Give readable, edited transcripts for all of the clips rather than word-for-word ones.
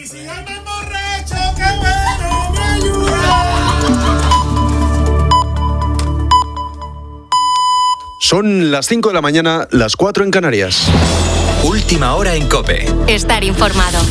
si hoy me emborracho, qué bueno, me ayuda. Son las 5 de la mañana, las 4 en Canarias. Última hora en COPE. Estar informado.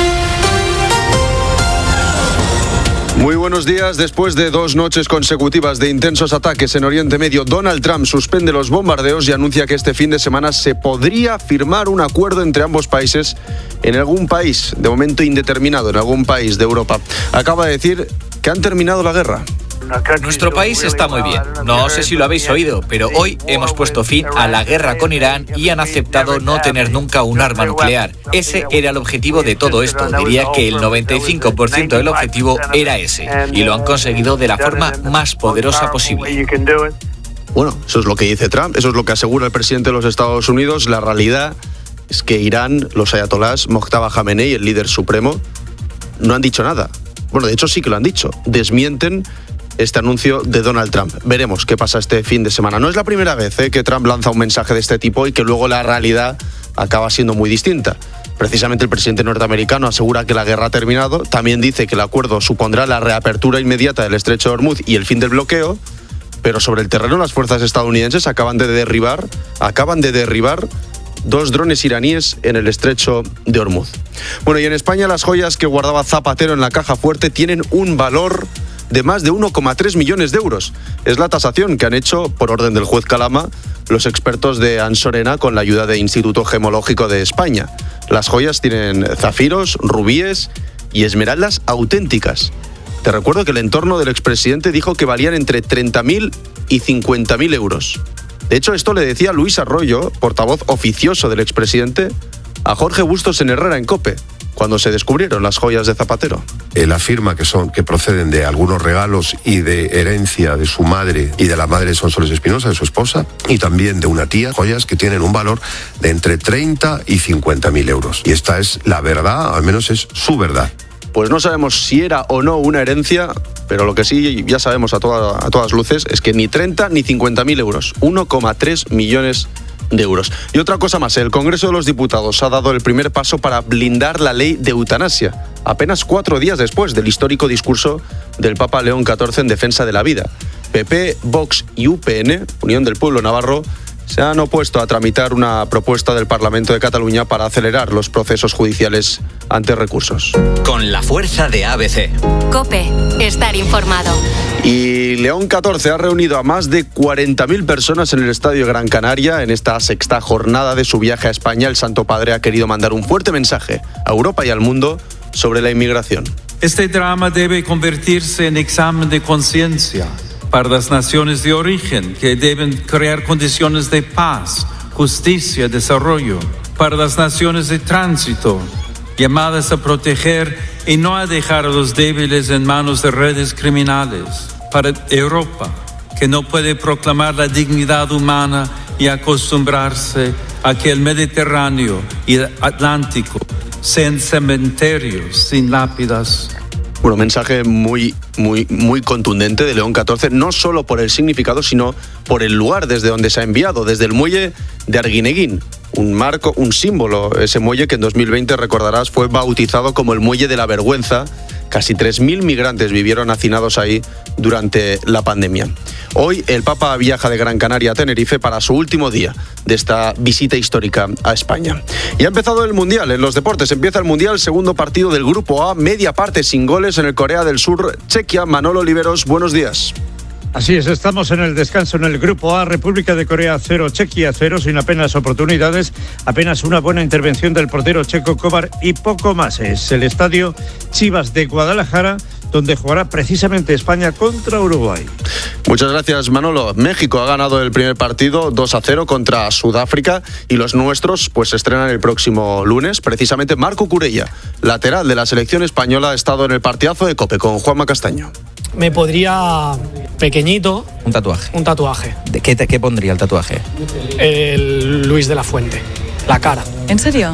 Muy buenos días. Después de 2 noches consecutivas de intensos ataques en Oriente Medio, Donald Trump suspende los bombardeos y anuncia que este fin de semana se podría firmar un acuerdo entre ambos países en algún país, de momento indeterminado, en algún país de Europa. Acaba de decir que han terminado la guerra. Nuestro país está muy bien. No sé si lo habéis oído, pero hoy hemos puesto fin a la guerra con Irán y han aceptado no tener nunca un arma nuclear. Ese era el objetivo de todo esto. Diría que el 95% del objetivo era ese. Y lo han conseguido de la forma más poderosa posible. Bueno, eso es lo que dice Trump, eso es lo que asegura el presidente de los Estados Unidos. La realidad es que Irán, los ayatolás, Mojtaba Jamenei, el líder supremo, no han dicho nada. Bueno, de hecho sí que lo han dicho. Desmienten este anuncio de Donald Trump. Veremos qué pasa este fin de semana. No es la primera vez que Trump lanza un mensaje de este tipo y que luego la realidad acaba siendo muy distinta. Precisamente el presidente norteamericano asegura que la guerra ha terminado. También dice que el acuerdo supondrá la reapertura inmediata del estrecho de Hormuz y el fin del bloqueo. Pero sobre el terreno las fuerzas estadounidenses acaban de derribar 2 drones iraníes en el estrecho de Hormuz. Bueno, y en España las joyas que guardaba Zapatero en la caja fuerte tienen un valor de más de 1,3 millones de euros. Es la tasación que han hecho, por orden del juez Calama, los expertos de Ansorena con la ayuda del Instituto Gemológico de España. Las joyas tienen zafiros, rubíes y esmeraldas auténticas. Te recuerdo que el entorno del expresidente dijo que valían entre 30.000 y 50.000 euros. De hecho, esto le decía Luis Arroyo, portavoz oficioso del expresidente, a Jorge Bustos en Herrera en COPE, cuando se descubrieron las joyas de Zapatero. Él afirma que proceden de algunos regalos y de herencia de su madre y de la madre de Sonsoles Espinosa, de su esposa, y también de una tía, joyas que tienen un valor de entre 30 y 50.000 euros. Y esta es la verdad, al menos es su verdad. Pues no sabemos si era o no una herencia, pero lo que sí ya sabemos a todas luces es que ni 30 ni 50.000 euros, 1,3 millones de euros. Y otra cosa más, el Congreso de los Diputados ha dado el primer paso para blindar la ley de eutanasia, apenas 4 días después del histórico discurso del Papa León XIV en defensa de la vida. PP, Vox y UPN, Unión del Pueblo Navarro, se han opuesto a tramitar una propuesta del Parlamento de Cataluña para acelerar los procesos judiciales ante recursos. Con la fuerza de ABC. COPE. Estar informado. Y León XIV ha reunido a más de 40.000 personas en el Estadio Gran Canaria. En esta 6ª jornada de su viaje a España, el Santo Padre ha querido mandar un fuerte mensaje a Europa y al mundo sobre la inmigración. Este drama debe convertirse en examen de conciencia para las naciones de origen, que deben crear condiciones de paz, justicia, desarrollo. Para las naciones de tránsito, llamadas a proteger y no a dejar a los débiles en manos de redes criminales. Para Europa, que no puede proclamar la dignidad humana y acostumbrarse a que el Mediterráneo y el Atlántico sean cementerios sin lápidas. Bueno, mensaje muy contundente de León XIV, no solo por el significado, sino por el lugar desde donde se ha enviado, desde el muelle de Arguineguín. Un marco, un símbolo, ese muelle que en 2020, recordarás, fue bautizado como el Muelle de la Vergüenza. Casi 3.000 migrantes vivieron hacinados ahí durante la pandemia. Hoy el Papa viaja de Gran Canaria a Tenerife para su último día de esta visita histórica a España. Y ha empezado el Mundial en los deportes. Empieza el Mundial, segundo partido del Grupo A, media parte sin goles en el Corea del Sur, Chequia. Manolo Oliveros, buenos días. Así es, estamos en el descanso en el Grupo A, República de Corea 0, Chequia 0, sin apenas oportunidades, apenas una buena intervención del portero checo Kovar y poco más. Es el estadio Chivas de Guadalajara, donde jugará precisamente España contra Uruguay. Muchas gracias, Manolo. México ha ganado el primer partido 2-0 contra Sudáfrica y los nuestros pues se estrenan el próximo lunes. Precisamente Marco Curella, lateral de la selección española, ha estado en el partidazo de COPE con Juanma Castaño. Me podría pequeñito. Un tatuaje. Un tatuaje. ¿De qué pondría el tatuaje? El Luis de la Fuente. La cara. ¿En serio?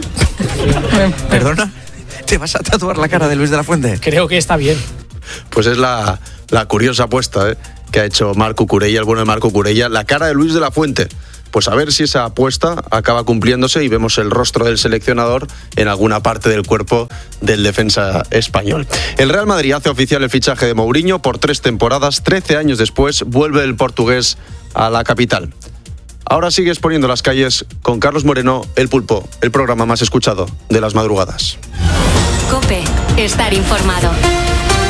¿Perdona? ¿Te vas a tatuar la cara de Luis de la Fuente? Creo que está bien. Pues es la curiosa apuesta que ha hecho Marco Curella, el bueno de Marco Curella, la cara de Luis de la Fuente. Pues a ver si esa apuesta acaba cumpliéndose y vemos el rostro del seleccionador en alguna parte del cuerpo del defensa español. El Real Madrid hace oficial el fichaje de Mourinho por 3 temporadas. 13 años después vuelve el portugués a la capital. Ahora sigues poniendo las calles con Carlos Moreno, El Pulpo, el programa más escuchado de las madrugadas. COPE, estar informado.